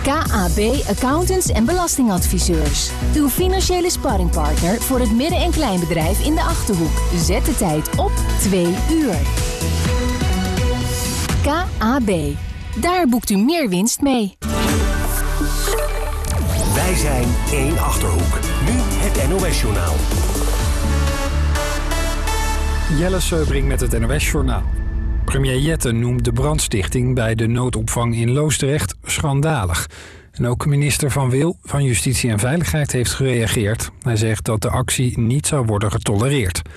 KAB Accountants en Belastingadviseurs. Uw financiële sparringpartner voor het midden- en kleinbedrijf in de Achterhoek. Zet de tijd op 2 uur. KAB. Daar boekt u meer winst mee. Wij zijn één Achterhoek. Nu het NOS-journaal. Jelle Seubring met het NOS-journaal. Premier Jette noemt de brandstichting bij de noodopvang in Loosdrecht schandalig. En ook minister Van Wil van Justitie en Veiligheid heeft gereageerd. Hij zegt dat de actie niet zou worden getolereerd.